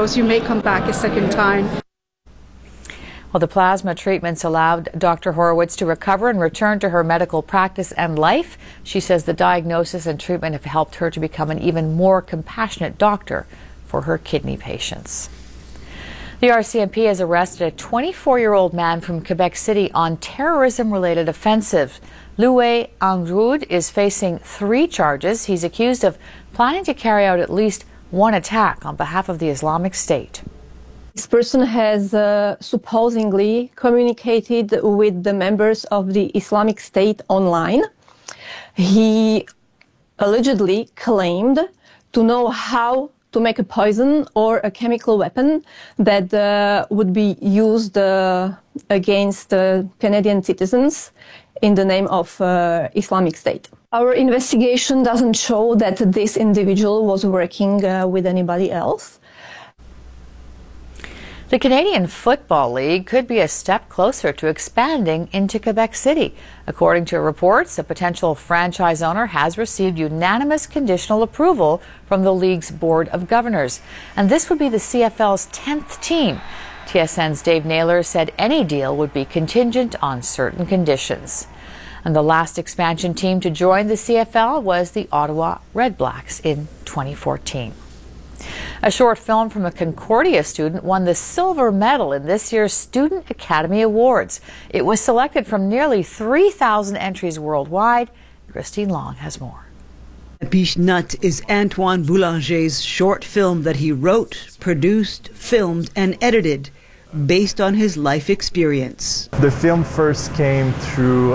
knows, you may come back a second time. Well, the plasma treatments allowed Dr. Horowitz to recover and return to her medical practice and life. She says the diagnosis and treatment have helped her to become an even more compassionate doctor for her kidney patients. The RCMP has arrested a 24-year-old man from Quebec City on terrorism-related offenses. Louis Angroud is facing 3 charges. He's accused of planning to carry out at least one attack on behalf of the Islamic State. This person has supposedly communicated with the members of the Islamic State online. He allegedly claimed to know how to make a poison or a chemical weapon that would be used against Canadian citizens in the name of Islamic State. Our investigation doesn't show that this individual was working with anybody else. The Canadian Football League could be a step closer to expanding into Quebec City. According to reports, a potential franchise owner has received unanimous conditional approval from the league's Board of Governors. And this would be the CFL's 10th team. TSN's Dave Naylor said any deal would be contingent on certain conditions. And the last expansion team to join the CFL was the Ottawa Redblacks in 2014. A short film from a Concordia student won the silver medal in this year's Student Academy Awards. It was selected from nearly 3,000 entries worldwide. Christine Long has more. La Piche Nut is Antoine Boulanger's short film that he wrote, produced, filmed, and edited based on his life experience. The film first came through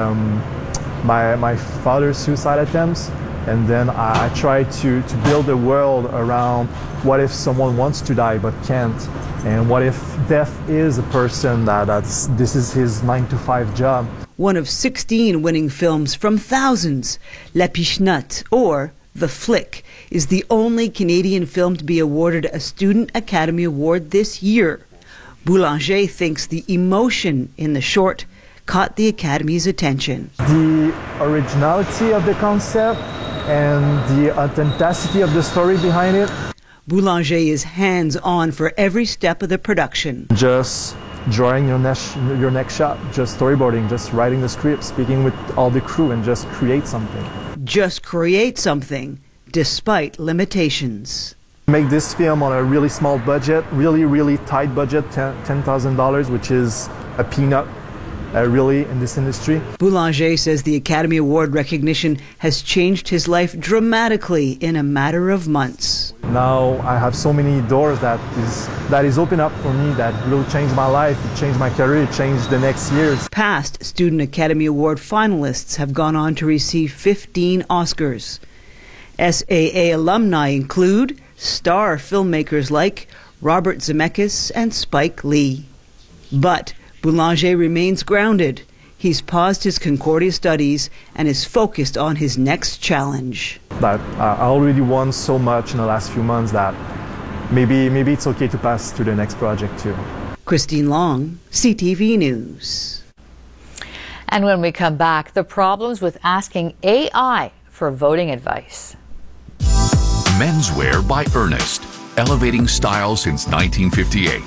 my father's suicide attempts. And then I tried to build a world around what if someone wants to die but can't, and what if death is a person this is his 9-to-5 job. One of 16 winning films from thousands, La Piche Nut, or The Flick, is the only Canadian film to be awarded a Student Academy Award this year. Boulanger thinks the emotion in the short caught the Academy's attention. The originality of the concept and the authenticity of the story behind it. Boulanger is hands-on for every step of the production. Just drawing your next shot, just storyboarding, just writing the script, speaking with all the crew, and just create something. Just create something, despite limitations. Make this film on a really small budget, really tight budget, $10,000, which is a peanut. Really, in this industry. Boulanger says the Academy Award recognition has changed his life dramatically in a matter of months. Now I have so many doors that is open up for me that will change my life, it changed my career, it changed the next years. Past Student Academy Award finalists have gone on to receive 15 Oscars. SAA alumni include star filmmakers like Robert Zemeckis and Spike Lee. But Boulanger remains grounded. He's paused his Concordia studies and is focused on his next challenge. But I already won so much in the last few months that maybe it's okay to pass to the next project too. Christine Long, CTV News. And when we come back, the problems with asking AI for voting advice. Menswear by Ernest, elevating style since 1958.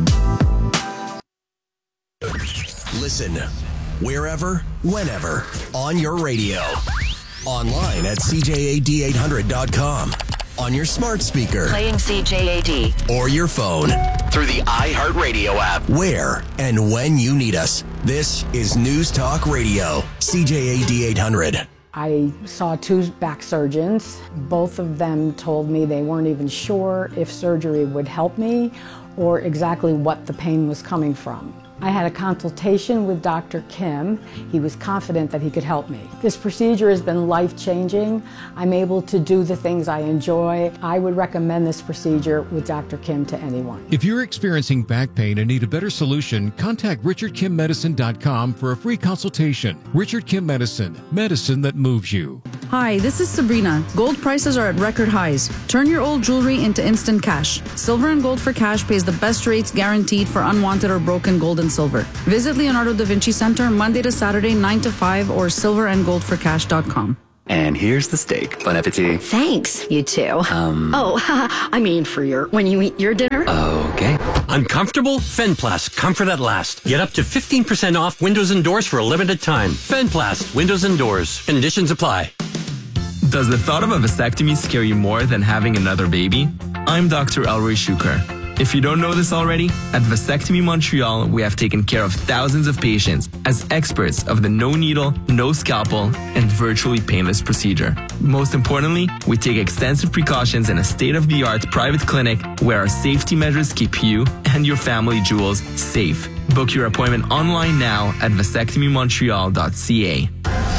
Listen wherever, whenever, on your radio. Online at CJAD800.com. On your smart speaker. Playing CJAD. Or your phone. Through the iHeartRadio app. Where and when you need us. This is News Talk Radio. CJAD 800. I saw 2 back surgeons. Both of them told me they weren't even sure if surgery would help me or exactly what the pain was coming from. I had a consultation with Dr. Kim. He was confident that he could help me. This procedure has been life-changing. I'm able to do the things I enjoy. I would recommend this procedure with Dr. Kim to anyone. If you're experiencing back pain and need a better solution, contact RichardKimMedicine.com for a free consultation. Richard Kim Medicine, medicine that moves you. Hi, this is Sabrina. Gold prices are at record highs. Turn your old jewelry into instant cash. Silver and Gold for Cash pays the best rates guaranteed for unwanted or broken gold and silver. Visit Leonardo da Vinci Center Monday to Saturday 9 to 5 or silverandgoldforcash.com. And here's the steak. Bon appetit. Thanks, you too. I mean when you eat your dinner. Okay. Uncomfortable? Fenplast, comfort at last. Get up to 15% off windows and doors for a limited time. Fenplast, windows and doors. Conditions apply. Does the thought of a vasectomy scare you more than having another baby? I'm Dr. Elroy Shuker. If you don't know this already, at Vasectomy Montreal, we have taken care of thousands of patients as experts of the no needle, no scalpel, and virtually painless procedure. Most importantly, we take extensive precautions in a state-of-the-art private clinic where our safety measures keep you and your family jewels safe. Book your appointment online now at vasectomymontreal.ca.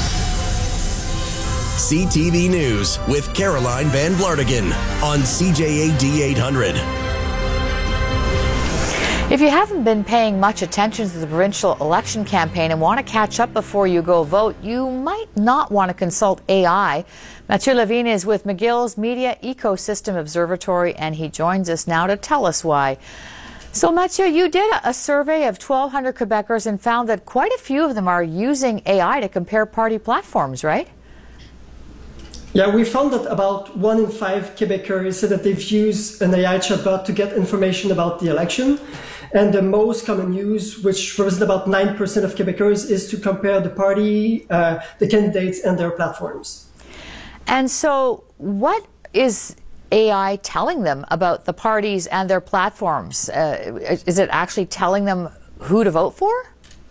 CTV News with Caroline Van Vlartigan on CJAD 800. If you haven't been paying much attention to the provincial election campaign and want to catch up before you go vote, you might not want to consult AI. Mathieu Levine is with McGill's Media Ecosystem Observatory, and he joins us now to tell us why. So, Mathieu, you did a survey of 1,200 Quebecers and found that quite a few of them are using AI to compare party platforms, right? Yeah, we found that about 1 in 5 Quebecers said that they've used an AI chatbot to get information about the election. And the most common use, which represents about 9% of Quebecers, is to compare the party, the candidates, and their platforms. And so what is AI telling them about the parties and their platforms? Is it actually telling them who to vote for?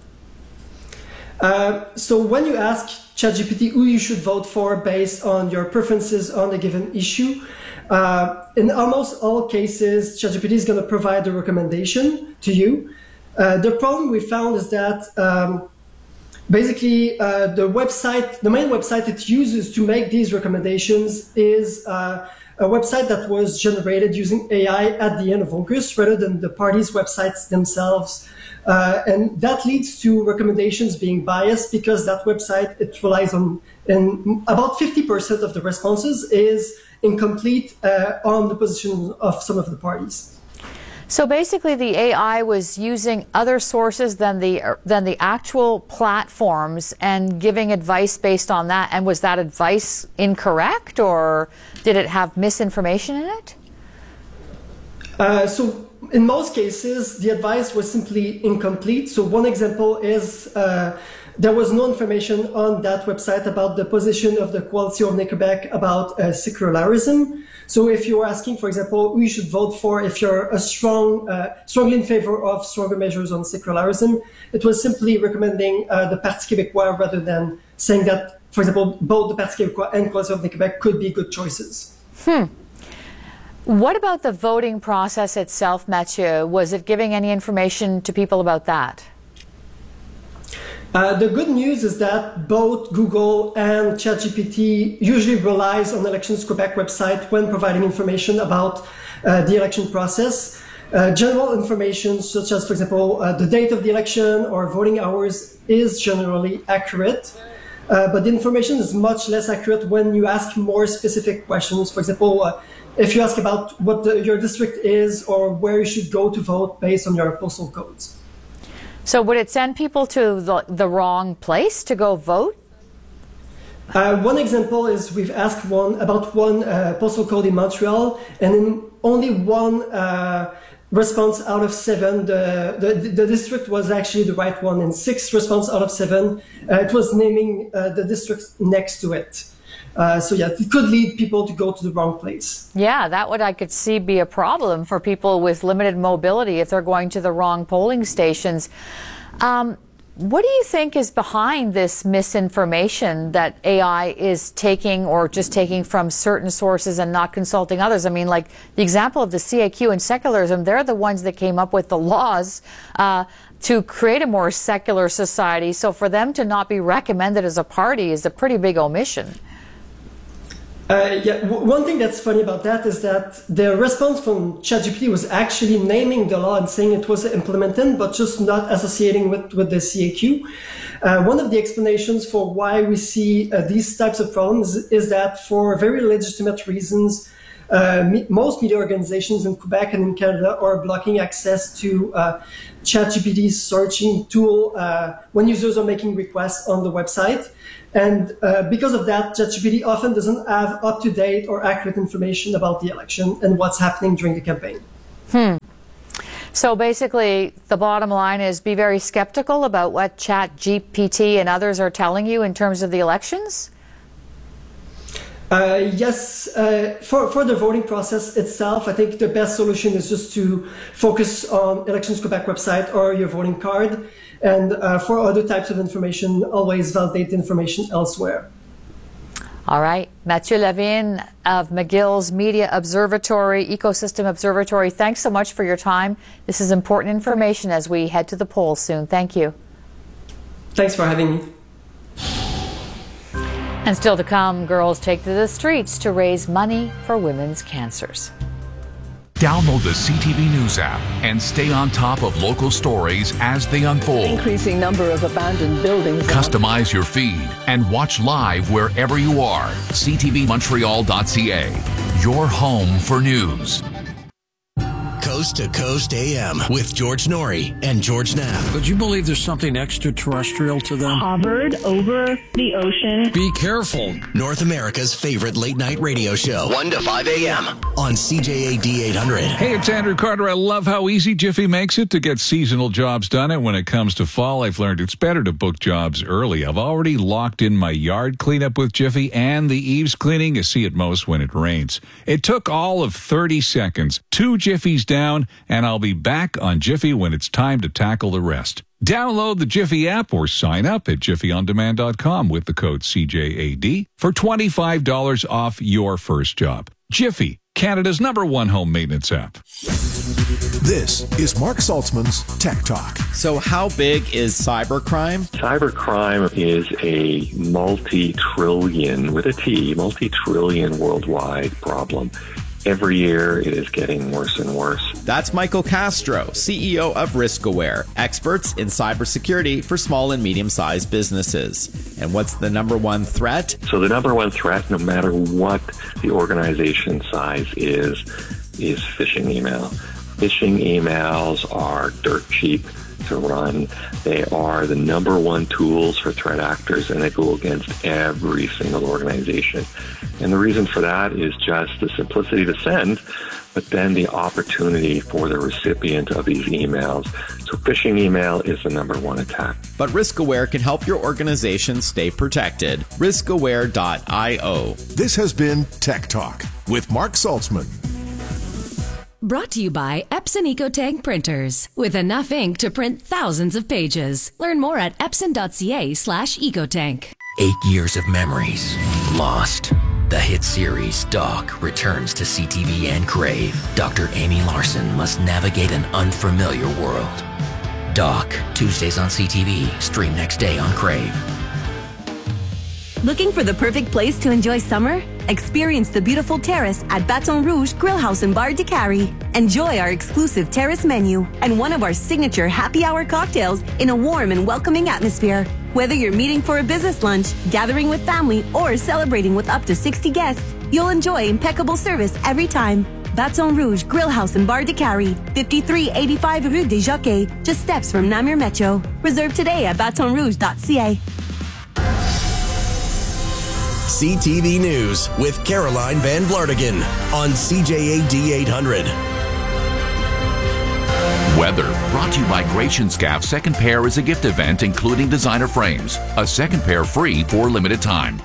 So when you ask ChatGPT who you should vote for based on your preferences on a given issue, in almost all cases, ChatGPT is going to provide a recommendation to you. The problem we found is that basically the main website it uses to make these recommendations is a website that was generated using AI at the end of August rather than the parties' websites themselves. And that leads to recommendations being biased because that website, it relies on, and about 50% of the responses is incomplete on the position of some of the parties. So basically the AI was using other sources than the actual platforms and giving advice based on that. And was that advice incorrect, or did it have misinformation in it? So in most cases, the advice was simply incomplete. So one example is there was no information on that website about the position of the Coalition Avenir Québec about secularism. So if you're asking, for example, who you should vote for if you're a strongly in favor of stronger measures on secularism, it was simply recommending the Parti Québécois rather than saying that, for example, both the Parti Québécois and Coalition Avenir Québec could be good choices. What about the voting process itself, Mathieu? Was it giving any information to people about that? The good news is that both Google and ChatGPT usually relies on Elections Quebec website when providing information about the election process. General information such as, for example, the date of the election or voting hours is generally accurate. But the information is much less accurate when you ask more specific questions. For example, if you ask about what your district is or where you should go to vote based on your postal codes. So would it send people to the wrong place to go vote? One example is we've asked about one postal code in Montreal, and in only one response out of 7, the district was actually the right one. In 6 responses out of 7, it was naming the district next to it. So yeah, it could lead people to go to the wrong place. Yeah, that would, I could see, be a problem for people with limited mobility if they're going to the wrong polling stations. What do you think is behind this misinformation that AI is taking or just taking from certain sources and not consulting others? I mean, like the example of the CAQ and secularism, they're the ones that came up with the laws to create a more secular society. So for them to not be recommended as a party is a pretty big omission. Yeah, one thing that's funny about that is that the response from ChatGPT was actually naming the law and saying it was implemented, but just not associating with the CAQ. One of the explanations for why we see these types of problems is that for very legitimate reasons, most media organizations in Quebec and in Canada are blocking access to ChatGPT's searching tool when users are making requests on the website. And because of that, ChatGPT often doesn't have up-to-date or accurate information about the election and what's happening during the campaign. So basically, the bottom line is be very skeptical about what ChatGPT and others are telling you in terms of the elections? Yes, for the voting process itself, I think the best solution is just to focus on Elections Quebec website or your voting card. And for other types of information, always validate the information elsewhere. All right. Mathieu Lavigne of McGill's Media Observatory, Ecosystem Observatory, thanks so much for your time. This is important information as we head to the polls soon. Thank you. Thanks for having me. And still to come, girls take to the streets to raise money for women's cancers. Download the CTV News app and stay on top of local stories as they unfold. Increasing number of abandoned buildings. Customize your feed and watch live wherever you are. CTVMontreal.ca, your home for news. Coast to Coast AM with George Norrie and George Knapp. Would you believe there's something extraterrestrial to them? Hovered over the ocean. Be careful. North America's favorite late night radio show. 1 to 5 a.m. on CJAD 800. Hey, it's Andrew Carter. I love how easy Jiffy makes it to get seasonal jobs done. And when it comes to fall, I've learned it's better to book jobs early. I've already locked in my yard cleanup with Jiffy and the eaves cleaning you see at most when it rains. It took all of 30 seconds. 2 Jiffies down, and I'll be back on Jiffy when it's time to tackle the rest. Download the Jiffy app or sign up at jiffyondemand.com with the code CJAD for $25 off your first job. Jiffy, Canada's #1 home maintenance app. This is Mark Saltzman's Tech Talk. So how big is cybercrime? Cybercrime is a multi-trillion, with a T, multi-trillion worldwide problem. Every year, it is getting worse and worse. That's Michael Castro, CEO of RiskAware, experts in cybersecurity for small and medium-sized businesses. And what's the #1 threat? So the #1 threat, no matter what the organization size is phishing email. Phishing emails are dirt cheap to run. They are the #1 tools for threat actors, and they go against every single organization. And the reason for that is just the simplicity to send, but then the opportunity for the recipient of these emails. So phishing email is the #1 attack. But RiskAware can help your organization stay protected. RiskAware.io. This has been Tech Talk with Mark Saltzman. Brought to you by Epson EcoTank printers. With enough ink to print thousands of pages. Learn more at epson.ca/ecotank. 8 years of memories lost. The hit series Doc returns to CTV and Crave. Dr. Amy Larson must navigate an unfamiliar world. Doc, Tuesdays on CTV. Stream next day on Crave. Looking for the perfect place to enjoy summer? Experience the beautiful terrace at Baton Rouge Grill House and Bar de Cary. Enjoy our exclusive terrace menu and one of our signature happy hour cocktails in a warm and welcoming atmosphere. Whether you're meeting for a business lunch, gathering with family, or celebrating with up to 60 guests, you'll enjoy impeccable service every time. Baton Rouge Grill House and Bar de Cary, 5385 Rue des Jockeys, just steps from Namur Metro. Reserve today at batonrouge.ca. CTV News with Caroline Van Vlartigan on CJAD 800. Weather brought to you by Gratianscaf. Second pair is a gift event including designer frames. A second pair free for limited time.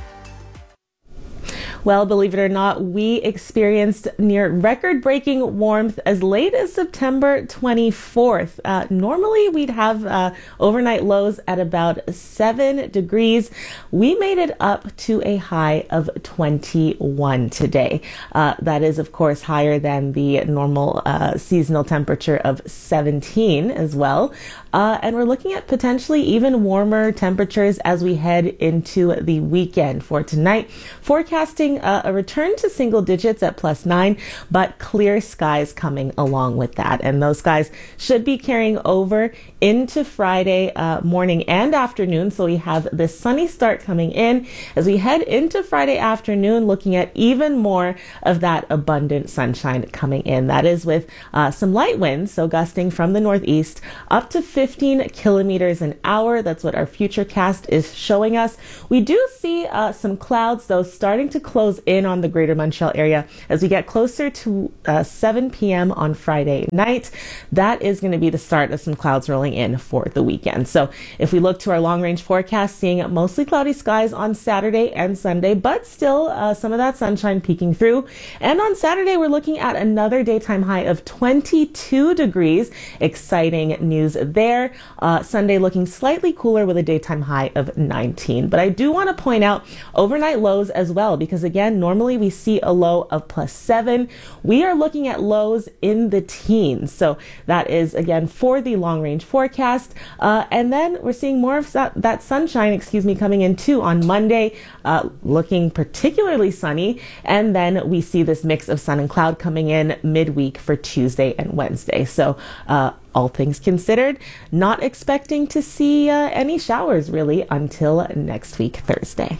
Well, believe it or not, we experienced near record-breaking warmth as late as September 24th. Normally, we'd have overnight lows at about 7 degrees. We made it up to a high of 21 today. That is, of course, higher than the normal seasonal temperature of 17 as well. And we're looking at potentially even warmer temperatures as we head into the weekend. For tonight, forecasting expecting a return to single digits at +9, but clear skies coming along with that. And those skies should be carrying over into Friday morning and afternoon. So we have this sunny start coming in as we head into Friday afternoon, looking at even more of that abundant sunshine coming in. That is with some light winds, so gusting from the northeast up to 15 kilometers an hour. That's what our futurecast is showing us. We do see some clouds, though, starting to close in on the greater Montreal area as we get closer to 7 p.m. on Friday night. That is going to be the start of some clouds rolling in for the weekend. So if we look to our long range forecast, seeing mostly cloudy skies on Saturday and Sunday, but still some of that sunshine peeking through. And on Saturday, we're looking at another daytime high of 22 degrees. Exciting news there. Sunday looking slightly cooler with a daytime high of 19. But I do want to point out overnight lows as well, because again, normally we see a low of +7. We are looking at lows in the teens. So that is again for the long range forecast. And then we're seeing more of that sunshine, coming in too on Monday, looking particularly sunny. And then we see this mix of sun and cloud coming in midweek for Tuesday and Wednesday. So all things considered, not expecting to see any showers really until next week, Thursday.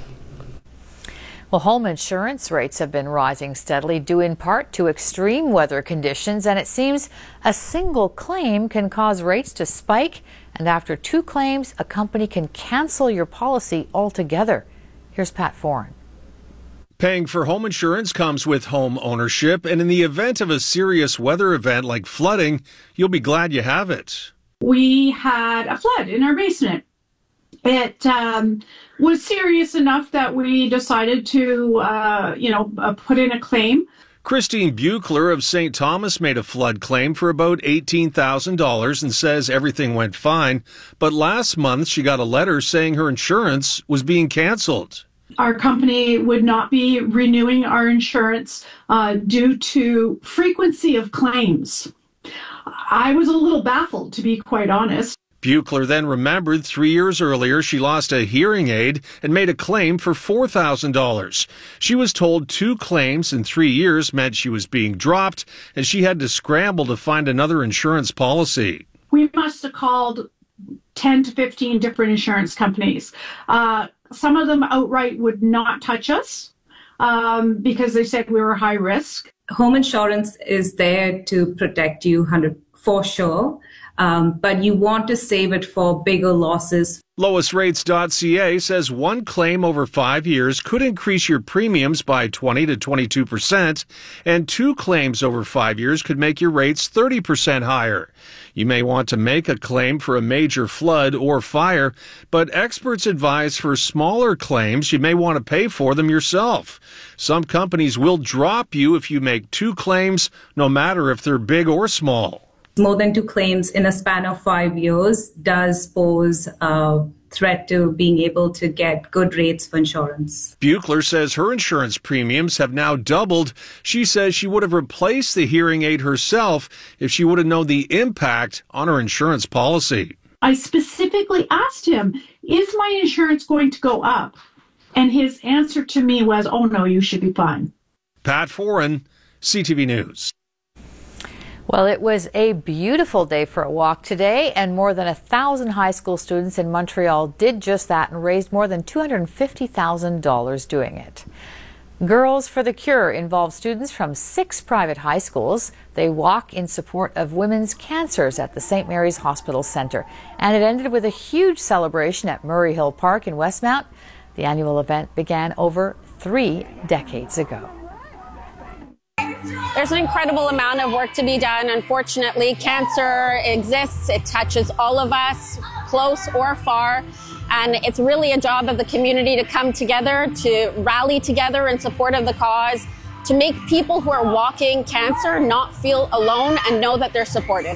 Well, home insurance rates have been rising steadily, due in part to extreme weather conditions, and it seems a single claim can cause rates to spike, and after 2 claims, a company can cancel your policy altogether. Here's Pat Foran. Paying for home insurance comes with home ownership, and in the event of a serious weather event like flooding, you'll be glad you have it. We had a flood in our basement. It was serious enough that we decided to, put in a claim. Christine Buchler of St. Thomas made a flood claim for about $18,000 and says everything went fine. But last month, she got a letter saying her insurance was being canceled. Our company would not be renewing our insurance due to frequency of claims. I was a little baffled, to be quite honest. Buchler then remembered 3 years earlier she lost a hearing aid and made a claim for $4,000. She was told 2 claims in 3 years meant she was being dropped, and she had to scramble to find another insurance policy. We must have called 10 to 15 different insurance companies. Some of them outright would not touch us because they said we were high risk. Home insurance is there to protect you for sure. But you want to save it for bigger losses. LowestRates.ca says 1 claim over 5 years could increase your premiums by 20 to 22%, and 2 claims over 5 years could make your rates 30% higher. You may want to make a claim for a major flood or fire, but experts advise for smaller claims you may want to pay for them yourself. Some companies will drop you if you make 2 claims, no matter if they're big or small. More than 2 claims in a span of 5 years does pose a threat to being able to get good rates for insurance. Buchler says her insurance premiums have now doubled. She says she would have replaced the hearing aid herself if she would have known the impact on her insurance policy. I specifically asked him, is my insurance going to go up? And his answer to me was, oh no, you should be fine. Pat Foran, CTV News. Well, it was a beautiful day for a walk today, and more than 1,000 high school students in Montreal did just that and raised more than $250,000 doing it. Girls for the Cure involves students from 6 private high schools. They walk in support of women's cancers at the St. Mary's Hospital Centre, and it ended with a huge celebration at Murray Hill Park in Westmount. The annual event began over 3 decades ago. There's an incredible amount of work to be done. Unfortunately, cancer exists. It touches all of us, close or far. And it's really a job of the community to come together, to rally together in support of the cause, to make people who are walking cancer not feel alone and know that they're supported.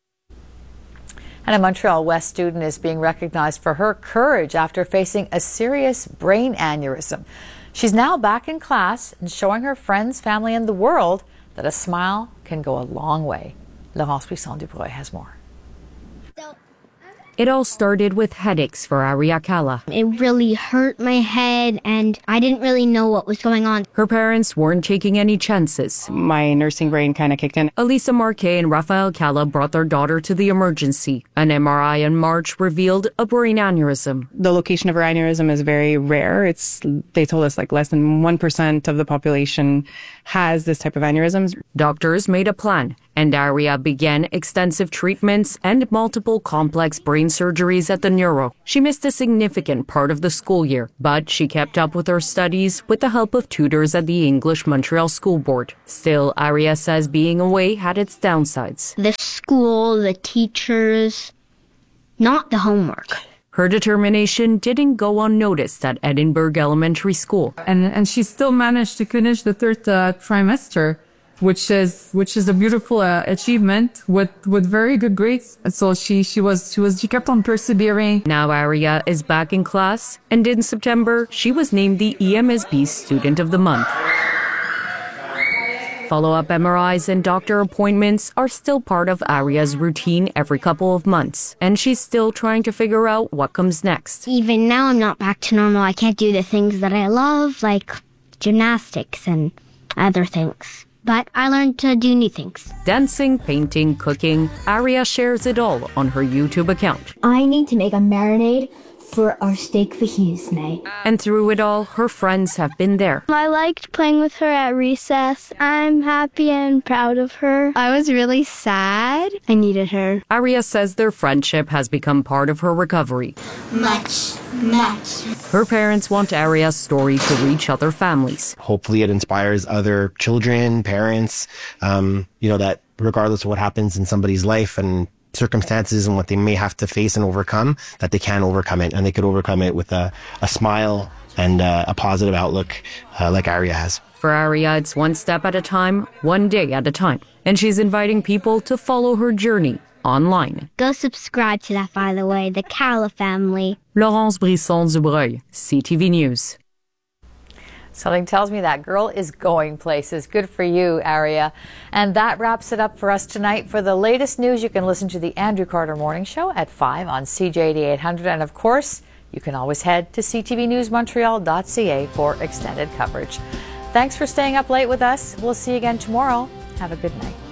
And a Montreal West student is being recognized for her courage after facing a serious brain aneurysm. She's now back in class and showing her friends, family, and the world that a smile can go a long way. Laurence Buisson-Dubreuil has more. It all started with headaches for Aria Cala. It really hurt my head and I didn't really know what was going on. Her parents weren't taking any chances. My nursing brain kind of kicked in. Elisa Marquet and Rafael Cala brought their daughter to the emergency. An MRI in March revealed a brain aneurysm. The location of her aneurysm is very rare. They told us like less than 1% of the population has this type of aneurysms. Doctors made a plan, and Aria began extensive treatments and multiple complex brain surgeries at the neuro. She missed a significant part of the school year, but she kept up with her studies with the help of tutors at the English Montreal School Board. Still, Aria says being away had its downsides. The school, the teachers, not the homework. Her determination didn't go unnoticed at Edinburgh Elementary School. And she still managed to finish the third trimester, which is a beautiful achievement with very good grades. So she kept on persevering. Now Aria is back in class, and in September she was named the EMSB Student of the Month. Follow-up MRIs and doctor appointments are still part of Aria's routine every couple of months, and she's still trying to figure out what comes next. Even now I'm not back to normal. I can't do the things that I love, like gymnastics and other things. But I learned to do new things. Dancing, painting, cooking, Aria shares it all on her YouTube account. I need to make a marinade for our steak fajitas tonight. And through it all, her friends have been there. I liked playing with her at recess. I'm happy and proud of her. I was really sad. I needed her. Aria says their friendship has become part of her recovery. Much. Her parents want Aria's story to reach other families. Hopefully it inspires other children, parents, that regardless of what happens in somebody's life and circumstances and what they may have to face and overcome, that they can overcome it, and they could overcome it with a smile and a positive outlook like Aria has. For Aria, it's one step at a time, one day at a time. And she's inviting people to follow her journey online. Go subscribe to that, by the way, the Cala family. Laurence Brisson-Dubreuil, CTV News. Something tells me that girl is going places. Good for you, Aria. And that wraps it up for us tonight. For the latest news, you can listen to the Andrew Carter Morning Show at 5 on CJAD 800. And of course, you can always head to ctvnewsmontreal.ca for extended coverage. Thanks for staying up late with us. We'll see you again tomorrow. Have a good night.